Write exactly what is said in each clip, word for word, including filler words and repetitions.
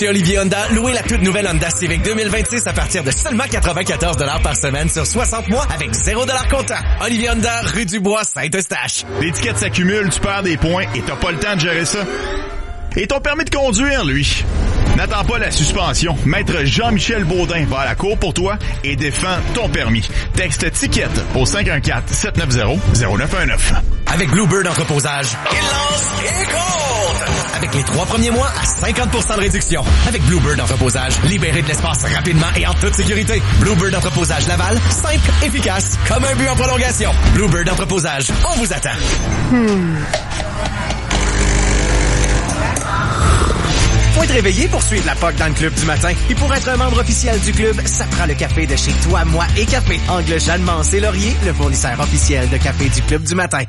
Chez Olivier Honda, louez la toute nouvelle Honda Civic deux mille vingt-six à partir de seulement quatre-vingt-quatorze dollars par semaine sur soixante mois avec zéro dollars comptant. Olivier Honda, rue du Bois, Saint-Eustache. L'étiquette s'accumule, tu perds des points et t'as pas le temps de gérer ça. Et ton permis de conduire, lui? N'attends pas la suspension. Maître Jean-Michel Baudin va à la cour pour toi et défend ton permis. Texte ticket au cinq un quatre, sept neuf zéro, zéro neuf un neuf. Avec Bluebird Entreposage, il lance et compte! Avec les trois premiers mois à cinquante pour cent de réduction. Avec Bluebird Entreposage, libérez de l'espace rapidement et en toute sécurité. Bluebird Entreposage Laval, simple, efficace, comme un but en prolongation. Bluebird Entreposage, on vous attend. Hmm. Faut être réveillé pour suivre la P O C dans le club du matin. Et pour être un membre officiel du club, ça prend le café de chez Toi, Moi et Café. Angle Jeanne Mance et Laurier, le fournisseur officiel de café du club du matin.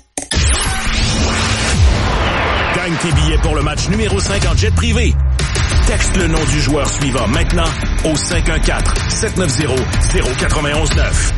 Gagne tes billets pour le match numéro cinq en jet privé. Texte le nom du joueur suivant maintenant au cinq un quatre, sept neuf zéro, zéro neuf un neuf.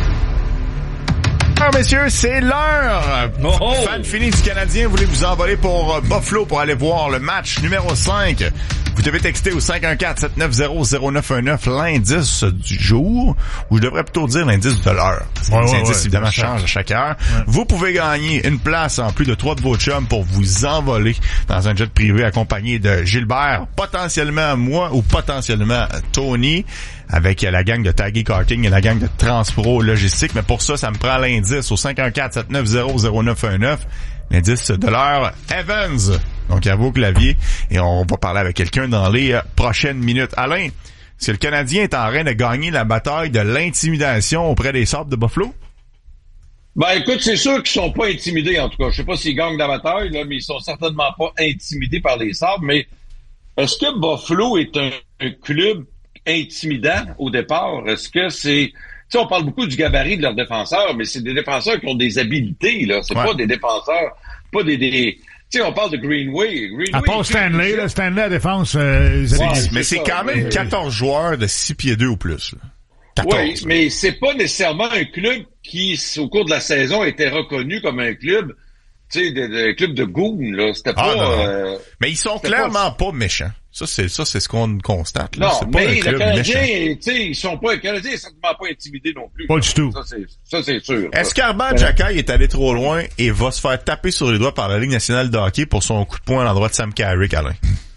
Alors, messieurs, c'est l'heure! Oh, oh. Fan fini du Canadien, voulez vous envoler pour uh, Buffalo pour aller voir le match numéro cinq. Vous devez texter au cinq un quatre, sept neuf zéro, zéro neuf un neuf l'indice du jour, ou je devrais plutôt dire l'indice de l'heure. Parce que ouais, les ouais, indices, ouais, évidemment, changent à chaque heure. Ouais. Vous pouvez gagner une place en plus de trois de vos chums pour vous envoler dans un jet privé accompagné de Gilbert, potentiellement moi ou potentiellement Tony, avec la gang de Taggy Karting et la gang de Transpro Logistique. Mais pour ça, ça me prend l'indice au cinq un quatre, sept neuf zéro, zéro neuf un neuf. L'indice de l'heure, Evans. Donc, à vos claviers. Et on va parler avec quelqu'un dans les euh, prochaines minutes. Alain, est-ce que le Canadien est en train de gagner la bataille de l'intimidation auprès des Sabres de Buffalo? Ben, écoute, c'est sûr qu'ils sont pas intimidés, en tout cas. Je sais pas s'ils gagnent la bataille, là, mais ils sont certainement pas intimidés par les Sabres. Mais est-ce que Buffalo est un, un club intimidant au départ? Est-ce que c'est... Tu sais, on parle beaucoup du gabarit de leurs défenseurs, mais c'est des défenseurs qui ont des habilités, là. C'est ouais. pas des défenseurs, pas des... des... Tu sais, on parle de Greenway. Greenway à part Stanley, là, Stanley à défense... Euh, ouais, mais c'est, c'est quand même quatorze joueurs de six pieds deux ou plus, là. quatorze, oui, là. Mais c'est pas nécessairement un club qui, au cours de la saison, était reconnu comme un club, tu sais, de, de, club de goon, là. C'était ah, pas... Non. Euh, mais ils sont clairement pas... pas méchants. Ça, c'est ça, c'est ce qu'on constate, là. Non, c'est pas mais un le club Canadien, méchant. tu sais, ils sont pas... Le Canadien est certainement pas intimidé non plus. Pas du tout. Ça, c'est, ça, c'est sûr. Est-ce qu'Armand Xhekaj est allé trop loin et va se faire taper sur les doigts par la Ligue nationale de hockey pour son coup de poing à l'endroit de Sam Carrick, Alain?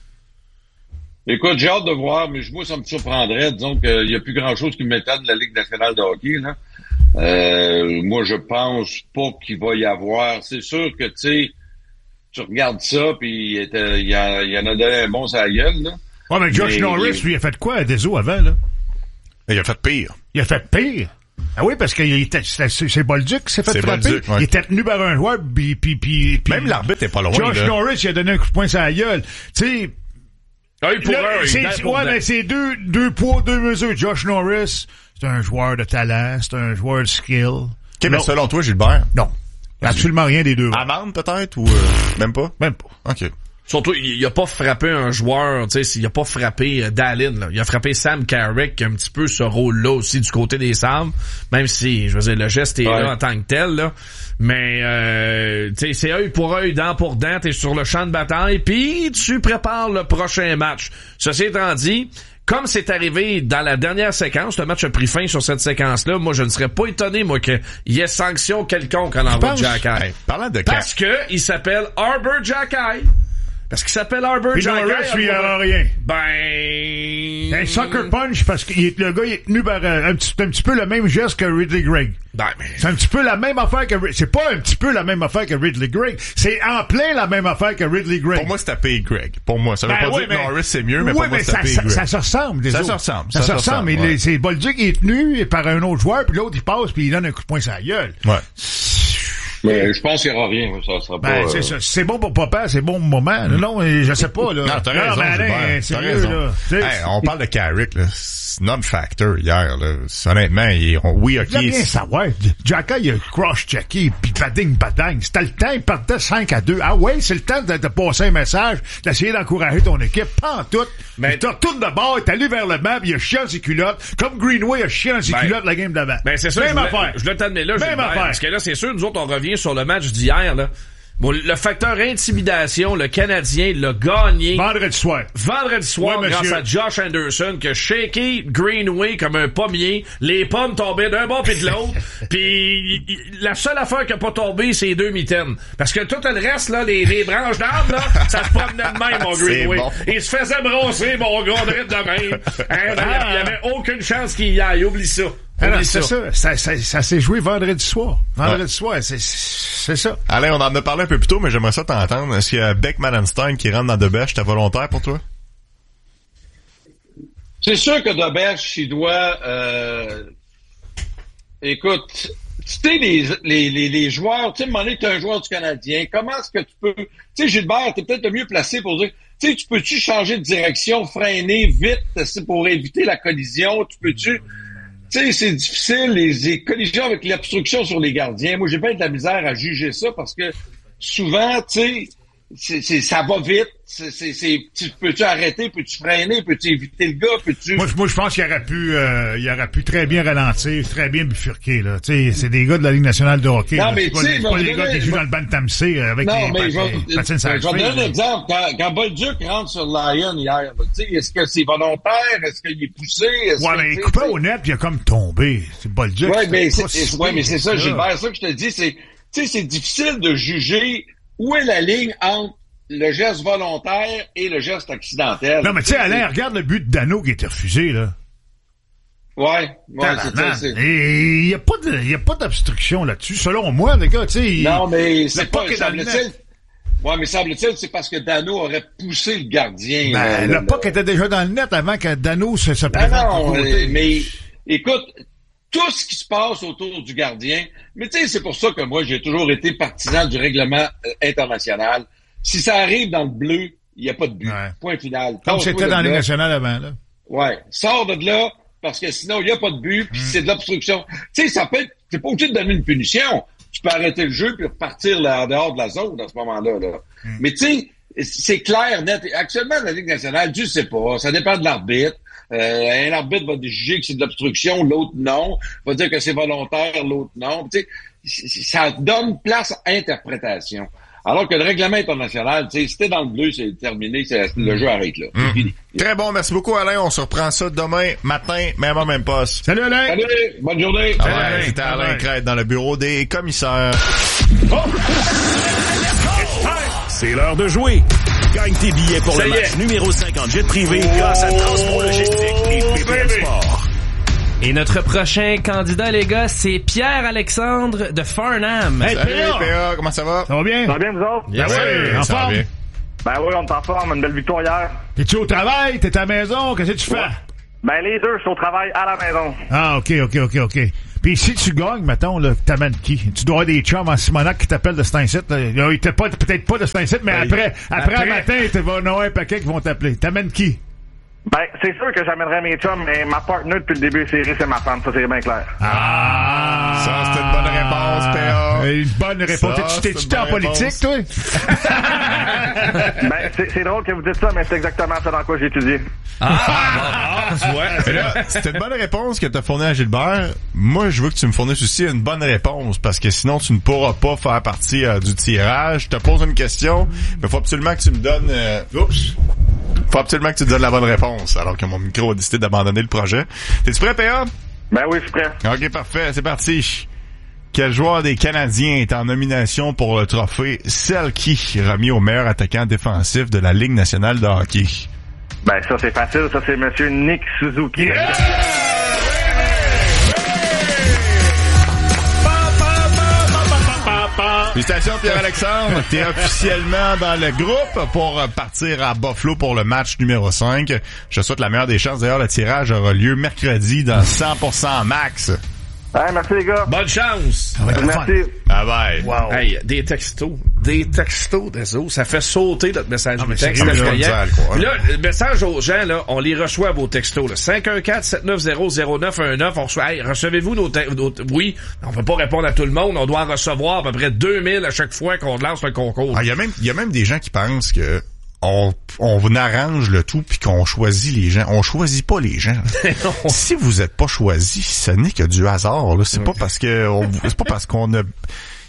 Écoute, j'ai hâte de voir, mais moi, ça me surprendrait. Disons qu'il y a plus grand-chose qui m'étonne de la Ligue nationale de hockey, là. Euh, moi, je pense pas qu'il va y avoir... C'est sûr que, tu sais, tu regardes ça, puis il, était, il, y en, il y en a donné un bon sa gueule, là. Ouais, mais Josh mais, Norris, lui, il a fait quoi à Deso avant, là? Il a fait pire. Il a fait pire? Ah oui, parce que il était, c'est, c'est Bolduc qui s'est fait c'est frapper. Bolduc, ouais. Il était tenu par un joueur, puis... puis, puis même l'arbitre est pas loin, Josh là. Norris, il a donné un coup de poing sur la gueule. Tu sais... Un pour là, un, c'est, c'est, ouais, mais c'est deux, deux poids, deux mesures. Josh Norris, c'est un joueur de talent, c'est un joueur de skill. OK, mais selon toi, Gilbert? Non. Absolument rien des deux. Amende, peut-être, ou euh, même pas? Même pas. OK. Surtout, il a pas frappé un joueur, tu sais, il a pas frappé euh, Dallin, là. Il a frappé Sam Carrick, qui a un petit peu ce rôle-là aussi du côté des Sabres, même si, je veux dire, le geste est ouais. là en tant que tel, là. Mais, euh, tu sais, c'est œil pour œil, dent pour dent, t'es sur le champ de bataille, puis tu prépares le prochain match. Ceci étant dit, comme c'est arrivé dans la dernière séquence, le match a pris fin sur cette séquence-là, moi, je ne serais pas étonné, moi, qu'il y ait sanction quelconque en envoi de Xhekaj. Hey, parlant de Parce que il s'appelle Arber Xhekaj. Parce qu'il s'appelle Arber Xhekaj. Lui, il aura rien. Ben... Un sucker punch, parce que il est, le gars, il est tenu par un, un, petit, un petit peu le même geste que Ridley Gregg. Ben, mais... C'est un petit peu la même affaire que... C'est pas un petit peu la même affaire que Ridley Gregg. C'est en plein la même affaire que Ridley Gregg. Pour moi, c'est tapé Gregg. Pour moi. Ça veut ben, pas oui, dire mais... que Norris, c'est mieux, mais oui, pour moi, mais c'est ça, tapé ça, Gregg. ça se ressemble. Ça se ressemble. Ça, ça se ressemble. ressemble. Ouais. C'est Bolduc qui est tenu par un autre joueur, puis l'autre, il passe, puis il donne un coup de poing sur la gueule. Ouais. Mais je pense qu'il n'y aura rien, ça sera pas... Ben, c'est ça. C'est bon pour papa, c'est bon moment. Mm. Non, je sais pas, là. Non, t'as raison, non, ben, Gilbert, c'est t'as mieux, raison. là. Hey, on parle de Carrick, là. Non-factor, hier, là. Honnêtement, il, on, oui, OK. Il a bien savoir. Xhekaj, il a cross-checké, pis pading, pading. C'était le temps, il partait cinq à deux. Ah ouais, c'est le temps de, de passer un message, d'essayer d'encourager ton équipe. Pas en tout. Mais tu retournes de bord, il est allé vers le banc, pis il a chié dans ses culottes. Comme Greenway a chié dans ses ben, culottes la game d'avant. Ben, c'est ça. Même je voulais, affaire. Je voulais t'admettre là, Même Gilbert, affaire. parce que là, c'est sûr, nous autres, on revient sur le match d'hier, là. Bon, le facteur intimidation, le Canadien l'a gagné. Vendredi soir. Vendredi soir, ouais, grâce à Josh Anderson, qui a shaké Greenway comme un pommier. Les pommes tombaient d'un bord puis de l'autre. Puis la seule affaire qui a pas tombé, c'est les deux mitaines. Parce que tout le reste, là, les, les branches d'arbres, là, ça se promenait de même, mon Greenway. Bon. Il se faisait brosser, mon gars, de même. Hein, ben, il y avait aucune chance qu'il y aille. Oublie ça. Alors, c'est ça. Ça, ça, ça s'est joué vendredi soir. Vendredi ouais. soir, c'est, c'est ça. Alain, on en a parlé un peu plus tôt, mais j'aimerais ça t'entendre. Est-ce qu'il y a Beck-Malenstein qui rentre dans Debèche? C'était volontaire pour toi? C'est sûr que Debèche, il doit... Euh... Écoute, tu sais, les, les, les, les joueurs... Tu sais, à un moment donné, tu es un joueur du Canadien. Comment est-ce que tu peux... Tu sais, Gilbert, t'es peut-être le mieux placé pour dire... Tu sais, tu peux-tu changer de direction, freiner vite pour éviter la collision? Tu peux-tu... Tu sais, c'est difficile, les, les collisions avec l'obstruction sur les gardiens. Moi, j'ai pas de la misère à juger ça parce que souvent, tu sais, c'est, c'est, ça va vite. C'est, c'est, c'est, tu, peux-tu arrêter? Peux-tu freiner? Peux-tu éviter le gars? Peux-tu... Moi, moi je pense qu'il aurait pu, euh, il aurait pu très bien ralentir, très bien bifurquer, là. Tu sais, c'est des gars de la Ligue nationale de hockey. Non, là. mais c'est tu pas, sais, c'est pas les gars qui jouent dans le Bantam C avec non, les, mais pat- je vais, patines je vais donner un exemple. Quand, quand Bolduc rentre sur Lyon hier, tu sais, est-ce que c'est volontaire? Est-ce qu'il est poussé? Est-ce ouais, que, mais coupé au net, il a comme tombé. C'est Bolduc. Ouais, mais c'est, c'est, ouais, mais c'est ça, Gilbert. Ça que je te dis, c'est, tu sais, c'est difficile de juger où est la ligne entre le geste volontaire et le geste accidentel. Non, mais tu sais, Alain, regarde le but de Dano qui a été refusé, là. Ouais, ouais, c'est ça. C'est... Et il y a pas de, il y a pas d'obstruction là-dessus, selon moi, les gars, tu sais. Non, mais c'est pas, pas semble-t-il. Ouais, mais semble-t-il, c'est parce que Dano aurait poussé le gardien. Ben, là, le puck était déjà dans le net avant que Dano se, se présente. Non, non, mais, écoute, tout ce qui se passe autour du gardien, mais tu sais, c'est pour ça que moi, j'ai toujours été partisan du règlement euh, international. Si ça arrive dans le bleu, il n'y a pas de but. Ouais. Point final. Comme Tors c'était dans la Ligue nationale avant, là. Ouais. Sors de là, parce que sinon, il n'y a pas de but, puis mm. c'est de l'obstruction. Tu sais, ça peut être, t'es pas obligé de donner une punition. Tu peux arrêter le jeu puis repartir là, en dehors de la zone à ce moment-là, là. Mm. Mais tu sais, c'est clair, net. Actuellement, la Ligue nationale, tu sais pas. Ça dépend de l'arbitre. Euh, un arbitre va juger que c'est de l'obstruction, l'autre non. Va dire que c'est volontaire, l'autre non. Tu sais, ça donne place à interprétation. Alors que le règlement international, tu sais, si t'es dans le bleu, c'est terminé, c'est, le jeu arrête là. Mmh. Fini. Très bon, merci beaucoup Alain. On se reprend ça demain matin, même en même poste. Salut Alain! Salut, bonne journée! Ah ouais, c'était Alain Crête dans le bureau des commissaires. Oh! C'est l'heure de jouer! Gagne tes billets pour ça le match est. numéro cinq en jet privé oh! grâce à Transport Logistique et P P M Sport. Et notre prochain candidat, les gars, c'est Pierre-Alexandre de Farnham. Hey, Salut, P A, comment ça va? Ça va bien? Ça va bien, vous autres? Yes, ben oui, en forme? Ben oui, on est en forme, une belle victoire hier. T'es-tu au travail? T'es à la maison? Qu'est-ce que tu fais? Ouais. Ben les deux, je suis au travail à la maison. Ah, ok, ok, ok, ok. Puis si tu gagnes, mettons, là, t'amènes qui? Tu dois avoir des chums en Simonac qui t'appellent de Stincit. Il était pas, peut-être pas de Stincit, mais ben, après, après, après, matin, tu vas en avoir un paquet qui vont t'appeler. T'amènes qui? Ben, c'est sûr que j'amènerais mes chums, mais ma partenaire depuis le début de série, c'est ma femme. Ça, c'est bien clair. Ah! Ça, c'est une bonne réponse, P A. Une bonne réponse. T'es-tu en politique, toi? Ben, c'est, c'est drôle que vous dites ça, mais c'est exactement ça dans quoi j'ai étudié. Ah! ouais. Là, c'était une bonne réponse que t'as fournie à Gilbert. Moi, je veux que tu me fournisses aussi une bonne réponse, parce que sinon, tu ne pourras pas faire partie euh, du tirage. Je te pose une question, mais faut absolument que tu me donnes... Euh... Oups! Faut absolument que tu te donnes la bonne réponse, alors que mon micro a décidé d'abandonner le projet. T'es-tu prêt, P A? Ben oui, je suis prêt. OK, parfait. C'est parti. Quel joueur des Canadiens est en nomination pour le trophée Selke, remis au meilleur attaquant défensif de la Ligue nationale de hockey? Ben ça, c'est facile. Ça, c'est Monsieur Nick Suzuki. Yeah! Félicitations Pierre-Alexandre, t'es officiellement dans le groupe pour partir à Buffalo pour le match numéro cinq. Je te souhaite la meilleure des chances. D'ailleurs, le tirage aura lieu mercredi dans cent pour cent max. Hey, merci les gars. Bonne chance. Merci. Bye bye. Wow. Hey, des textos. Des textos des autres. Ça fait sauter notre message ah, texte. Là, là, le message aux gens, là, on les reçoit vos textos, là. cinq un quatre, sept neuf zéro, zéro neuf un neuf. On reçoit, hey, recevez-vous nos, te- nos t- oui. On peut pas répondre à tout le monde. On doit en recevoir à peu près deux mille à chaque fois qu'on lance le concours. Ah, il y a même, il y a même des gens qui pensent que on, on arrange le tout puis qu'on choisit les gens. On choisit pas les gens. Si vous êtes pas choisi, ce n'est que du hasard, là. C'est pas parce que, on, c'est pas parce qu'on a,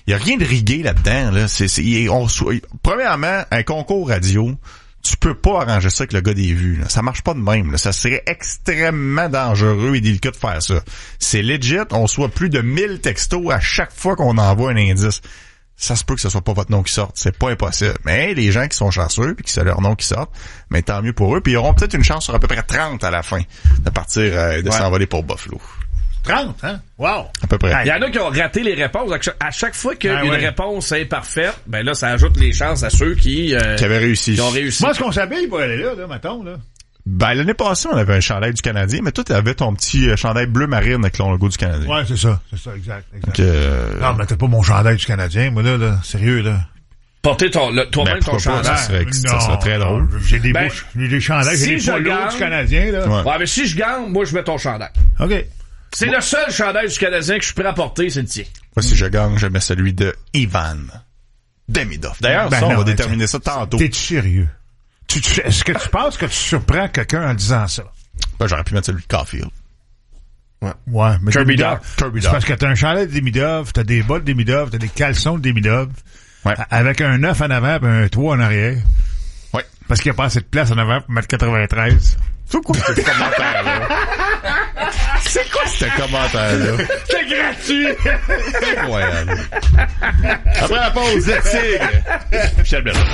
il y a rien de rigué là-dedans, là. C'est, c'est, on, premièrement, un concours radio, tu peux pas arranger ça avec le gars des vues, là. Ça marche pas de même, là. Ça serait extrêmement dangereux et délicat de faire ça. C'est legit, on reçoit plus de mille textos à chaque fois qu'on envoie un indice. Ça se peut que ce soit pas votre nom qui sorte, c'est pas impossible. Mais les gens qui sont chanceux puis que c'est leur nom qui sorte, mais tant mieux pour eux. Puis ils auront peut-être une chance sur à peu près trente à la fin de partir euh, de ouais. s'envoler pour Buffalo. trente, hein? Wow! À peu près. Il y en a qui ont raté les réponses. À chaque fois qu'une ah, ouais. réponse est parfaite, ben là, ça ajoute les chances à ceux qui, euh, qui avaient réussi. Qui ont réussi. Moi, est-ce qu'on s'habille pour aller là, là, mettons, là? Ben, l'année passée, on avait un chandail du Canadien, mais toi, t'avais ton petit euh, chandail bleu marine avec le logo du Canadien. Ouais, c'est ça. C'est ça, exact. exact. Donc, euh... Non, mais t'as pas mon chandail du Canadien, moi, là, là. Sérieux, là. Porter ton, le, toi-même ben, ton chandail. Ça serait, ça serait très drôle. J'ai des ben, bouches, j'ai des chandails, si j'ai des polos du Canadien, là. Ouais. ouais, mais si je gagne, moi, je mets ton chandail. OK. C'est bon. Le seul chandail du Canadien que je suis prêt à porter, c'est le tien. Moi, si je gagne, je mets celui de Ivan Demidov. D'ailleurs, ben ça, non, on va déterminer ça tantôt. T'es-tu sérieux? Tu, tu, est-ce que tu penses que tu surprends quelqu'un en disant ça? Ben, j'aurais pu mettre celui de Caulfield. Ouais. Ouais, mais Kirby Dog. C'est parce que t'as un chandail de Demidov, t'as des bottes de Demidov, t'as des caleçons de Demidov. Ouais. Avec un neuf en avant et un trois en arrière. Ouais. Parce qu'il n'y a pas assez de place en avant pour mettre quatre-vingt-treize. C'est quoi ce commentaire-là? C'est quoi ce commentaire-là? C'est gratuit! C'est incroyable. Après la pause, le Tigre. Michel Bergeron.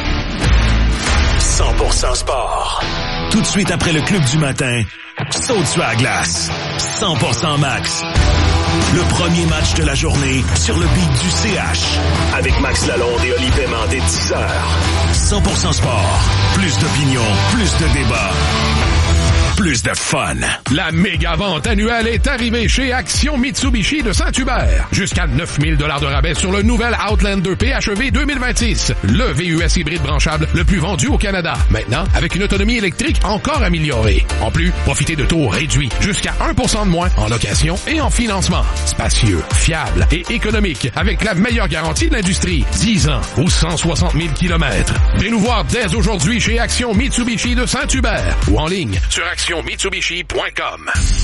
cent pour cent sport. Tout de suite après le club du matin, saute sur la glace. cent pour cent Max. Le premier match de la journée sur le beat du C H. Avec Max Lalonde et Oli Paiement dès dix heures. cent pour cent sport. Plus d'opinion, plus de débat. Plus de fun. La méga vente annuelle est arrivée chez Action Mitsubishi de Saint-Hubert. Jusqu'à neuf mille dollars de rabais sur le nouvel Outlander P H E V deux mille vingt-six. Le V U S hybride branchable le plus vendu au Canada. Maintenant, avec une autonomie électrique encore améliorée. En plus, profitez de taux réduits jusqu'à un pour cent de moins en location et en financement. Spacieux, fiable et économique avec la meilleure garantie de l'industrie. dix ans ou cent soixante mille kilomètres. Venez nous voir dès aujourd'hui chez Action Mitsubishi de Saint-Hubert ou en ligne sur action mitsubishi point com.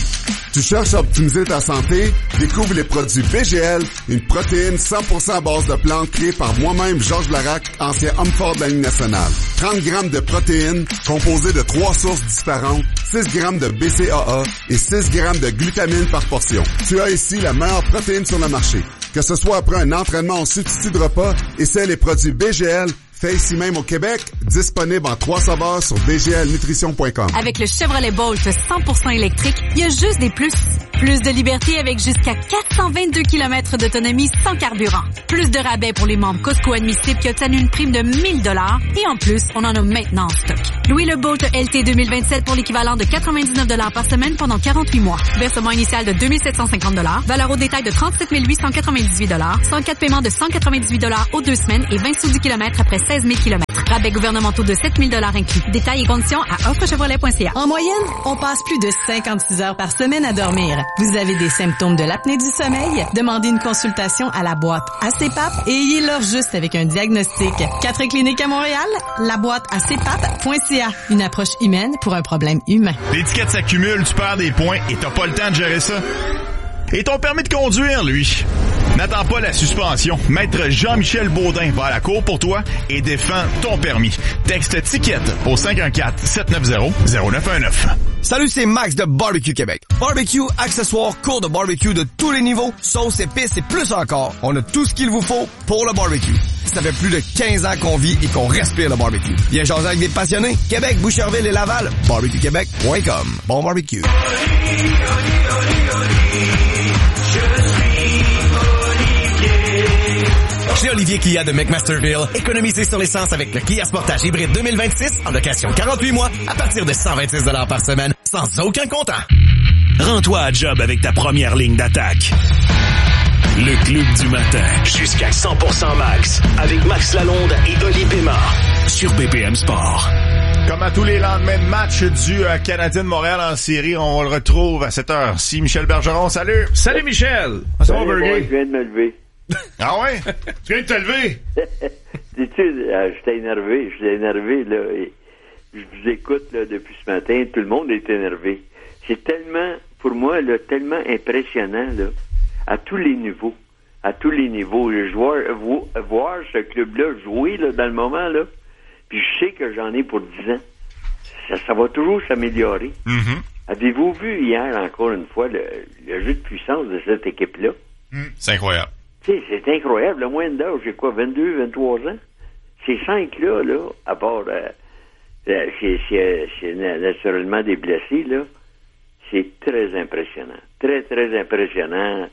Tu cherches à optimiser ta santé? Découvre les produits B G L, une protéine cent pour cent à base de plantes créée par moi-même, Georges Larac, ancien homme fort de la Ligue nationale. trente grammes de protéines composées de trois sources différentes, six grammes de B C A A et six grammes de glutamine par portion. Tu as ici la meilleure protéine sur le marché. Que ce soit après un entraînement en substitut de repas, essaie les produits B G L, fait ici même au Québec, disponible en trois saveurs sur b g l nutrition point com. Avec le Chevrolet Bolt cent pour cent électrique, il y a juste des plus. Plus de liberté avec jusqu'à quatre cent vingt-deux kilomètres d'autonomie sans carburant. Plus de rabais pour les membres Costco admissibles qui obtiennent une prime de mille dollars. Et en plus, on en a maintenant en stock. Louez le Bolt L T deux mille vingt-sept pour l'équivalent de quatre-vingt-dix-neuf dollars par semaine pendant quarante-huit mois. Versement initial de deux mille sept cent cinquante dollars. Valeur au détail de trente-sept mille huit cent quatre-vingt-dix-huit dollars. cent quatre paiements de cent quatre-vingt-dix-huit dollars aux deux semaines et vingt sous du kilomètre après seize mille kilomètres. Rabais gouvernementaux de sept mille dollars inclus. Détails et conditions à offre chevrolet point c a. En moyenne, on passe plus de cinquante-six heures par semaine à dormir. Vous avez des symptômes de l'apnée du sommeil? Demandez une consultation à la boîte A C P A P et ayez-leur juste avec un diagnostic. Quatre cliniques à Montréal, la boîte A C P A P point c a. Une approche humaine pour un problème humain. L'étiquette s'accumule, tu perds des points et t'as pas le temps de gérer ça. Et ton permis de conduire, lui? N'attends pas la suspension. Maître Jean-Michel Baudin va à la cour pour toi et défend ton permis. Texte ticket au cinq un quatre, sept neuf zéro, zéro neuf un neuf. Salut, c'est Max de Barbecue Québec. Barbecue, accessoires, cours de barbecue de tous les niveaux, sauces, épices et plus encore. On a tout ce qu'il vous faut pour le barbecue. Ça fait plus de quinze ans qu'on vit et qu'on respire le barbecue. Viens jaser avec des passionnés. Québec, Boucherville et Laval. barbecue québec point com. Bon barbecue. Chez Olivier Kia de McMasterville, économisez sur l'essence avec le Kia Sportage hybride deux mille vingt-six en location quarante-huit mois à partir de cent vingt-six dollars par semaine sans aucun comptant. Rends-toi à job avec ta première ligne d'attaque. Le club du matin, jusqu'à cent pour cent max, avec Max Lalonde et Oli Paiement sur B P M Sport. Comme à tous les lendemains de match du euh, Canadien de Montréal en série, on le retrouve à cette heure-ci. Michel Bergeron, salut! Salut Michel! Ça va, Berger? Je viens de me lever. Ah ouais? Tu viens de te lever? Dis-tu, euh, j'étais énervé, j'étais énervé, là, et je vous écoute, là, depuis ce matin, tout le monde est énervé. C'est tellement, pour moi, là, tellement impressionnant, là, à tous les niveaux, à tous les niveaux. Les joueurs, vo- voir ce club-là jouer là, dans le moment, là, puis je sais que j'en ai pour dix ans. Ça, ça va toujours s'améliorer. Mm-hmm. Avez-vous vu hier, encore une fois, le, le jeu de puissance de cette équipe-là? Mm. C'est incroyable. Tu sais, c'est incroyable. Le moyenne d'âge, j'ai quoi, vingt-deux, vingt-trois ans? Ces cinq-là, là, à part... Euh, euh, c'est, c'est, c'est naturellement des blessés, là. C'est très impressionnant. Très, très impressionnant.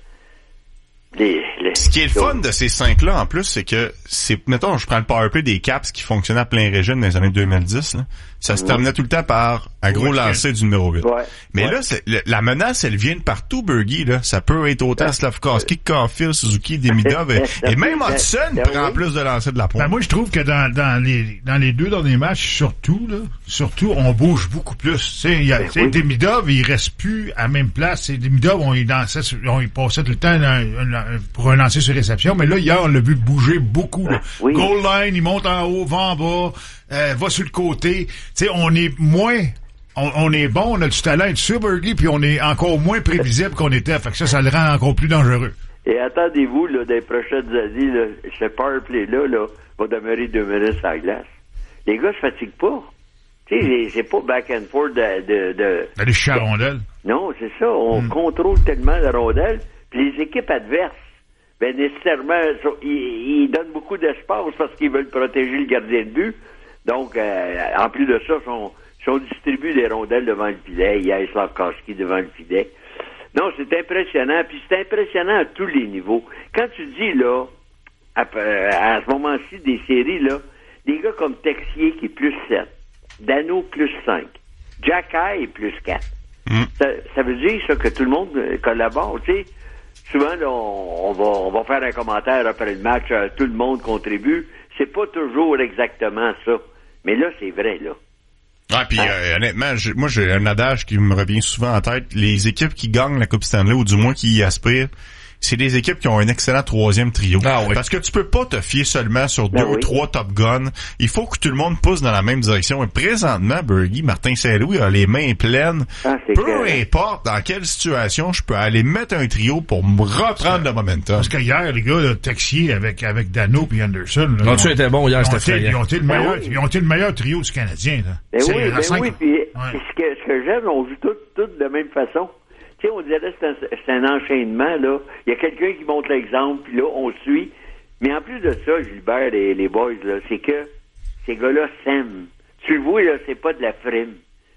Les, les, Ce qui est le fun de ces cinq-là, en plus, c'est que, c'est, mettons, je prends le powerplay des Caps qui fonctionnait à plein régime dans les années deux mille dix, là. Ça se terminait tout le temps par un gros lancer du numéro huit. Ouais. Mais ouais. là, c'est, le, la menace, elle vient de partout, Bergie, là. Ça peut être autant Slavkovski, Caulfield, Suzuki, Demidov, et, et même Hudson prend plus de lancers de la pointe. Ben moi, je trouve que dans, dans les dans les deux derniers matchs, surtout, là, surtout, on bouge beaucoup plus. Tu sais, il y a, ben oui. Demidov, il reste plus à la même place. Et Demidov, on y dansait, on y passait tout le temps dans, dans, pour un lancer sur réception. Mais là, hier, on l'a vu bouger beaucoup, là. Oui. Goal line, il monte en haut, va en bas. Euh, va sur le côté. Tu sais, on est moins... On, on est bon, on a du talent de Subergy, puis on est encore moins prévisible qu'on était. Fait que ça, ça le rend encore plus dangereux. Et attendez-vous, là, des prochaines années, là, ce powerplay-là, là, va demeurer deux minutes sur la glace. Les gars se fatiguent pas. Tu sais, c'est pas back and forth de... de, de D'aller chercher la rondelle. Non, c'est ça. On mm. contrôle tellement la rondelle, puis les équipes adverses, ben nécessairement, ils, ils donnent beaucoup d'espace parce qu'ils veulent protéger le gardien de but. Donc, euh, en plus de ça, sont, sont distribués des rondelles devant le filet. Il y a Slavkovski devant le filet. Non, c'est impressionnant. Puis c'est impressionnant à tous les niveaux. Quand tu dis, là, à, à ce moment-ci des séries, là, des gars comme Texier qui est plus sept, Dano plus cinq, Jacky est plus quatre. Mm. Ça, ça veut dire, ça, que tout le monde collabore, tu sais. Souvent, là, on, on, va, on va faire un commentaire après le match, euh, tout le monde contribue. C'est pas toujours exactement ça. Mais là, c'est vrai, là. Ouais, puis euh, honnêtement, j'ai, moi, j'ai un adage qui me revient souvent en tête. Les équipes qui gagnent la Coupe Stanley, ou du moins qui y aspirent, c'est des équipes qui ont un excellent troisième trio. Ah, oui. Parce que tu peux pas te fier seulement sur deux ben ou oui. trois top guns. Il faut que tout le monde pousse dans la même direction. Et présentement, Bergie, Martin Saint-Louis a les mains pleines. Ah, Peu clair. Importe dans quelle situation je peux aller mettre un trio pour me reprendre le momentum. Parce que hier, les gars, là, Texier avec, avec Dano et Anderson. Là, non, tu étais bon hier, c'était effrayant. Ils ont été le meilleur, ben oui. ils ont été le meilleur trio du Canadien, là. Ben oui, ben cinq... oui, puis ouais. ce que, ce que j'aime, on joue tous tout de la même façon. Tu sais, on dirait que c'est un, c'est un enchaînement, là. Il y a quelqu'un qui montre l'exemple, puis là, on suit. Mais en plus de ça, Gilbert et les boys, là, c'est que ces gars-là s'aiment. Tu le vois, là, c'est pas de la frime.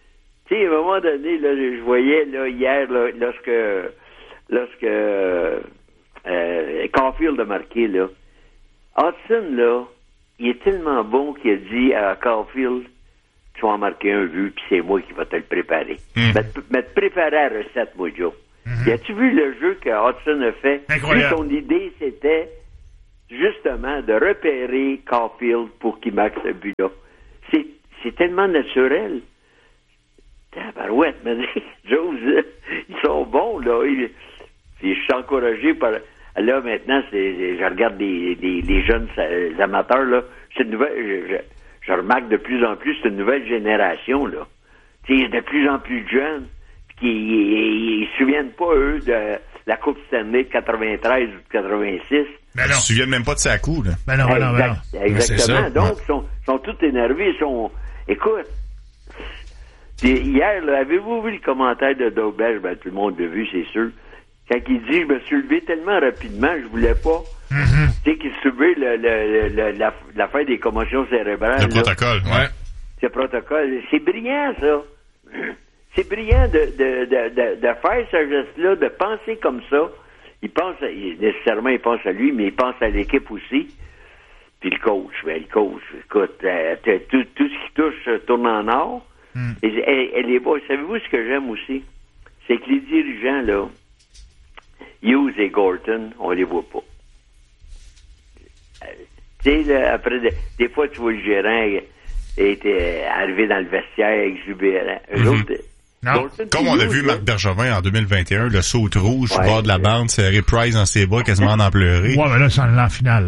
Tu sais, à un moment donné, là, je voyais, là, hier, là, lorsque, lorsque, euh, Caulfield a marqué, là, Hudson, là, il est tellement bon qu'il a dit à Caulfield, tu vas en marquer un but, puis c'est moi qui va te le préparer. Mm. Mais, mais te préparer à la recette, moi, Joe. Mm-hmm. As-tu vu le jeu que Hudson a fait? Incroyable. Lui, son idée, c'était justement de repérer Caulfield pour qu'il marque ce but-là. C'est, c'est tellement naturel. Tabarouette, mais Joe, ils sont bons, là. Ils, puis je suis encouragé par... Là, maintenant, c'est, je regarde des, des, des jeunes amateurs, là. C'est une nouvelle... Je, je, Je remarque de plus en plus, c'est une nouvelle génération, là. Tu sais, de plus en plus de jeunes, qui ils, ils se souviennent pas, eux, de la Coupe Stanley de quatre-vingt-treize ou de quatre-vingt-six. Ben non. Ils se souviennent même pas de sa coup, là. Ben non, ben non, ben non. Exactement. Donc, ils sont, sont tous énervés. Ils sont... Écoute, hier, là, avez-vous vu le commentaire de Doug Belge? Ben, tout le monde l'a vu, c'est sûr. Quand il dit, je me suis levé tellement rapidement, je voulais pas. Mm-hmm. Tu sais, qu'il subit le, le, le, la, l'affaire des commotions cérébrales. Le protocole, là. Ouais. Ce protocole. C'est brillant, ça. C'est brillant de, de, de, de, de faire ce geste-là, de penser comme ça. Il pense, à, il, nécessairement, il pense à lui, mais il pense à l'équipe aussi. Puis le coach, ben, le coach, écoute, euh, tout, tout ce qui touche euh, tourne en or. Mm. Et, et, et les boys, savez-vous ce que j'aime aussi? C'est que les dirigeants, là, Hughes et Gorton, on les voit pas. Euh, tu sais, après, de, des fois, tu vois le gérant était arrivé dans le vestiaire exubérant. Eux mm-hmm. autres, non. Gorton, comme on a vu Marc Bergevin en deux mille vingt et un, le saut rouge, ouais, au bord de la bande, serré Price dans ses bras, quasiment en pleurer. Ouais, mais là, c'est en finale, là.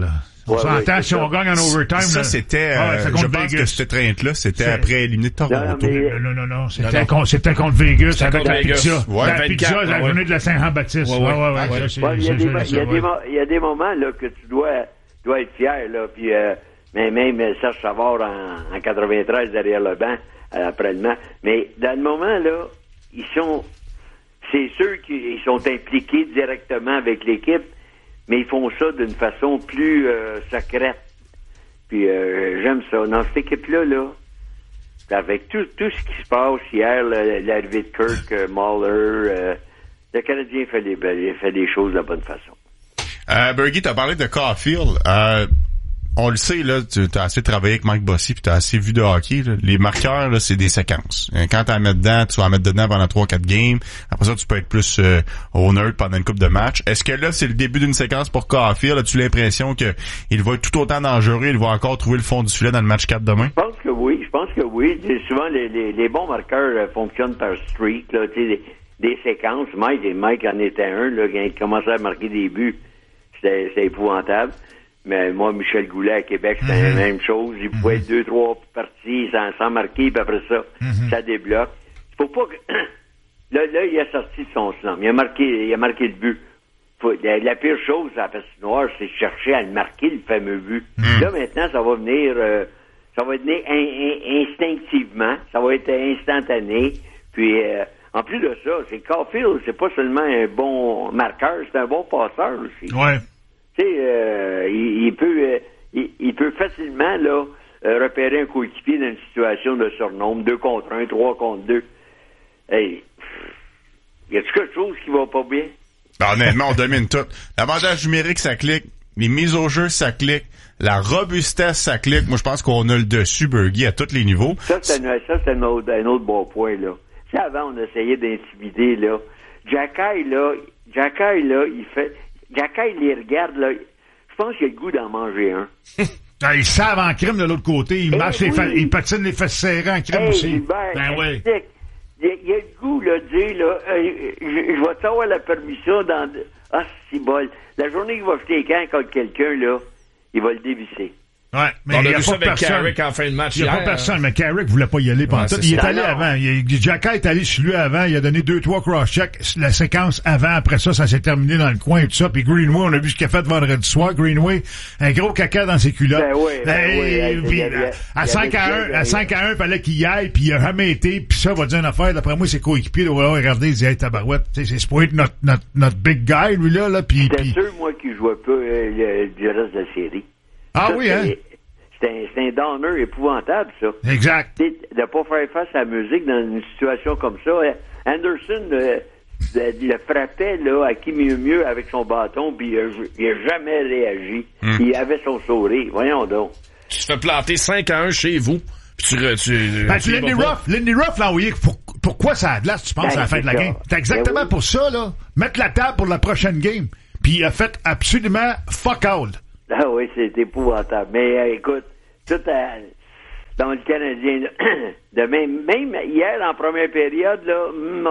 On ouais, s'entend, ouais, si on gagne en overtime... Ça, là, c'était... ah, Euh, je pense que cette trainte-là, c'était c'est... après éliminer Toronto. Non, mais... non, non, non, c'était, contre, c'était contre Vegas, c'était avec la Vegas. Pizza. Ouais. La Pizza, la ouais. journée de la Saint-Jean-Baptiste. Ouais, ouais, ouais. ouais, ouais, ouais. ouais il, y a des, il, y a des, il y a des moments là, que tu dois, dois être fier, là, puis euh, mais même Serge Savard en, en quatre-vingt-treize derrière le banc, euh, après le match. Mais dans le moment, là, ils sont... C'est sûr qu'ils sont impliqués directement avec l'équipe, mais ils font ça d'une façon plus euh, secrète. Puis euh, j'aime ça. Dans cette équipe-là, là, avec tout, tout ce qui se passe hier, l'arrivée de Kirk, euh, Mahler, euh, le Canadien fait des, fait des choses de la bonne façon. Euh, Bergie, t'as parlé de Caulfield. Euh, on le sait, là, tu as assez travaillé avec Mike Bossy puis t'as assez vu de hockey, là. Les marqueurs, là, c'est des séquences. Quand t'en mets dedans, tu vas en mettre dedans pendant trois quatre games. Après ça, tu peux être plus euh, honnête pendant une coupe de match. Est-ce que là, c'est le début d'une séquence pour Caulfield? As-tu l'impression que il va être tout autant dangereux, il va encore trouver le fond du filet dans le match quatre demain? Je pense que oui, je pense que oui. Souvent, les, les, les bons marqueurs euh, fonctionnent par streak, là, tu sais, des, des séquences. Mike, Mike en était un, là, quand il commençait à marquer des buts. C'était, c'était épouvantable. Mais moi, Michel Goulet à Québec, c'était mm-hmm. la même chose. Il pouvait mm-hmm. être deux, trois parties sans, sans marquer, puis après ça, mm-hmm. ça débloque. Faut pas que... là, là, il a sorti de son slam. Il a marqué, il a marqué le but. Faut, la, la pire chose à la patinoire, c'est de chercher à le marquer, le fameux but. Mm-hmm. Là, maintenant, ça va venir... Euh, ça va venir in, in, instinctivement. Ça va être instantané. Puis, euh, en plus de ça, c'est Caulfield, c'est pas seulement un bon marqueur, c'est un bon passeur aussi. Ouais. Tu sais, euh, il, il peut euh, il, il peut facilement là euh, repérer un coéquipier dans une situation de surnombre, deux contre un, trois contre deux. Hey, y a-t-il quelque chose qui va pas bien? Ben, honnêtement, on domine tout. L'avantage numérique, ça clique. Les mises au jeu, ça clique. La robustesse, ça clique. Moi, je pense qu'on a le dessus, Bergie, à tous les niveaux. Ça, c'est un, ça, c'est un autre, un autre bon point, là. Tu sais, avant, on essayait d'intimider, là. Jacky, là, Jacky, là, il fait... Jacky, il les regarde, là. Je pense qu'il a le goût d'en manger un. Ah, ils savent en crime de l'autre côté. Ils, marchent oui. les fa- ils patinent les fesses serrées en crime hey, aussi. Ben, ben oui. Il, il a le goût, là, de dire, là, euh, je, je vais t'avoir la permission dans... Ah, c'est bol. La journée qu'il va jeter les camps contre quelqu'un, là, il va le dévisser. Ouais, mais on il a y a vu pas ça avec personne. Carrick en fin de match Il n'y a hier, pas personne, mais Carrick voulait pas y aller pendant ouais, tout. C'est Il ça. est allé non. avant. Il, Jacky est allé sur lui avant. Il a donné deux, trois cross-checks. La séquence avant, après ça, ça s'est terminé dans le coin et tout ça. Puis Greenway, on a vu ce qu'il a fait vendredi soir. Greenway, un gros caca dans ses culottes. Ben oui, ben hey, oui. Puis, Avait, à cinq à un, à cinq à un, fallait qu'il y aille, puis il a jamais été. Puis ça, va dire une affaire. D'après moi, ses coéquipiers, là, voilà, regardez, ils disaient, hey, tabarouette, c'est supposé être notre, notre, notre big guy, lui, là, là. Puis, C'était puis... sûr, moi, qu'il jouait pas euh, du reste de la série. Ah ça, oui, hein? C'est un, c'est un downer épouvantable, ça. Exact. De ne pas faire face à la musique dans une situation comme ça. Anderson euh, le frappait là, à qui mieux mieux avec son bâton, puis il n'a jamais réagi. Mm. Il avait son sourire. Voyons donc. Tu te fais planter cinq à un chez vous, puis tu... tu, ben, tu Lindy Ruff, Lindy Ruff l'a envoyé. Pour, pourquoi ça a de l'as, tu penses, ben, à la fin de la ça. game? C'est exactement ben oui. pour ça, là. Mettre la table pour la prochaine game. Puis il a fait absolument fuck all. Ah oui, c'est épouvantable. Mais euh, écoute, tout à, dans le Canadien, là, de même, même hier, en première période, là,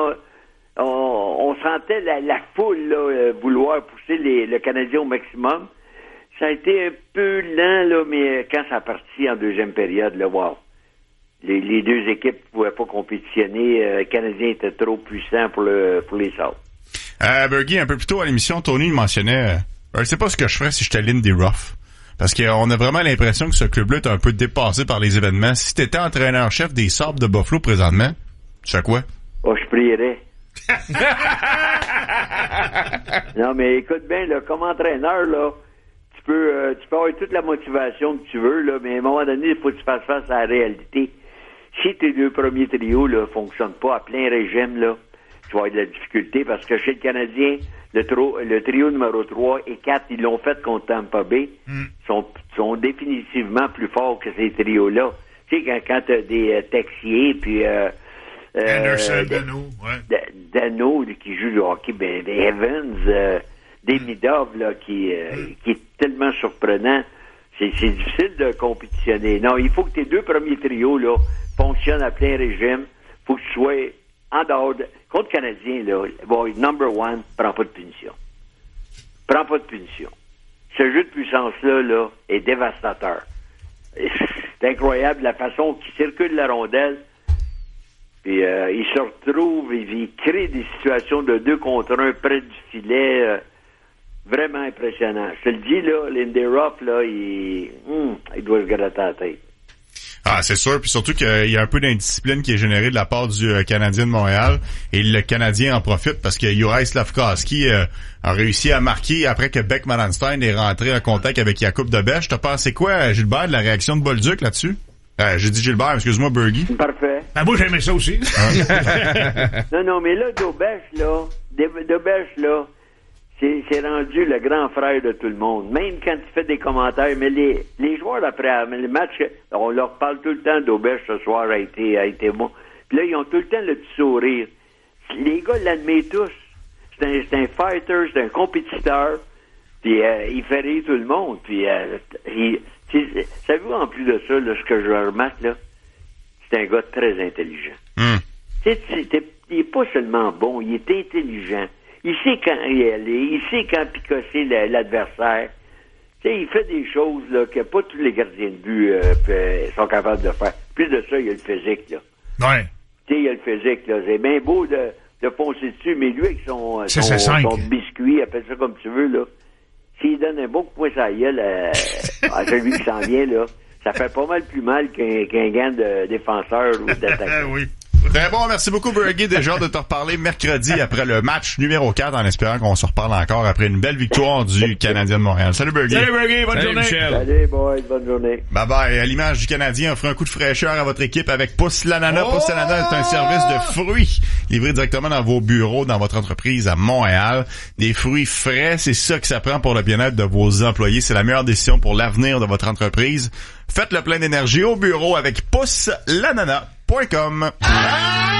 on, on sentait la, la foule là, vouloir pousser les, le Canadien au maximum. Ça a été un peu lent, là, mais quand ça a parti en deuxième période, là, wow. Les, les deux équipes ne pouvaient pas compétitionner. Euh, le Canadien était trop puissant pour, le, pour les Sables. Euh, Bergie, un peu plus tôt à l'émission, Tony mentionnait... Euh... Je sais pas ce que je ferais si j'étais Lindy Ruff. Parce qu'on a vraiment l'impression que ce club-là est un peu dépassé par les événements. Si t'étais entraîneur-chef des Sabres de Buffalo présentement, tu fais quoi? Oh, je prierais. Non, mais écoute bien, là, comme entraîneur, là, tu peux, euh, tu peux avoir toute la motivation que tu veux, là, mais à un moment donné, il faut que tu fasses face à la réalité. Si tes deux premiers trios, là, fonctionnent pas à plein régime, là, tu vas avoir de la difficulté parce que chez le Canadien, le, tro- le trio numéro trois et quatre, ils l'ont fait contre Tampa Bay, mm. sont, sont définitivement plus forts que ces trios-là. Tu sais, quand, quand t'as des euh, Texier, puis... Euh, Anderson, euh, Dano, ouais. Dano, qui joue le hockey, ben, ben Evans, euh, Demidov, là, qui, euh, mm. qui est tellement surprenant. C'est, c'est difficile de compétitionner. Non, il faut que tes deux premiers trios, là, fonctionnent à plein régime. Faut que tu sois en dehors de... Contre le Canadien, là, bon, number one, prends pas de punition. Prends pas de punition. ce jeu de puissance-là, là, est dévastateur. C'est incroyable la façon qu'il circule la rondelle. Puis euh, il se retrouve, il, il crée des situations de deux contre un près du filet. Euh, vraiment impressionnant. Je te le dis, là, Lindy Ruff, là, il, hum, il doit se gratter la tête. Ah, c'est sûr. Puis surtout qu'il y a un peu d'indiscipline qui est générée de la part du euh, Canadien de Montréal. Et le Canadien en profite parce que Juraj Slafkovský euh, a réussi à marquer après que Beck Malenstein est rentré en contact avec Jakub Dobeš. T'as pensé quoi, Gilbert, de la réaction de Bolduc là-dessus? Euh, j'ai dit Gilbert, excuse-moi, Bergie. Parfait. Ben, moi, j'aimais ça aussi. non, non, mais là, Dobeš, là, Dobeš, là, c'est, c'est rendu le grand frère de tout le monde. Même quand tu fais des commentaires, mais les, les joueurs après les matchs, on leur parle tout le temps, Dobeš ce soir a été, a été bon. Puis là, ils ont tout le temps le petit sourire. Les gars l'admettent tous. C'est un, c'est un fighter, c'est un compétiteur. Puis euh, il fait rire tout le monde. Puis euh, il, savez-vous, en plus de ça, là, ce que je remarque, là, c'est un gars très intelligent. Mm. Tu sais, il est pas seulement bon, il est intelligent. Il sait quand y aller, il sait quand picosser l'adversaire. Tu sais, il fait des choses là que pas tous les gardiens de but euh, sont capables de faire. Plus de ça, il y a le physique, là. Ouais. Tu sais, il y a le physique, là. C'est bien beau de, de foncer dessus, mais lui, avec son, son, son biscuit, appelle ça comme tu veux, là. S'il donne un bon coup de poing sur la gueule à, à celui qui s'en vient, là, ça fait pas mal plus mal qu'un, qu'un gant de défenseur ou d'attaquant. Oui. Très bon, merci beaucoup, Bergie. Déjà de te reparler mercredi après le match numéro quatre, en espérant qu'on se reparle encore après une belle victoire du Canadien de Montréal. Salut, Bergie. Salut, Bergie. Bonne Salut, journée. Michel. Salut, boys. Bonne journée. Bye bye. À l'image du Canadien, offre un coup de fraîcheur à votre équipe avec Pousse l'Ananas. Oh! Pousse l'Ananas est un service de fruits livré directement dans vos bureaux, dans votre entreprise à Montréal. Des fruits frais, c'est ça que ça prend pour le bien-être de vos employés. C'est la meilleure décision pour l'avenir de votre entreprise. Faites le plein d'énergie au bureau avec pousse l'ananas point com.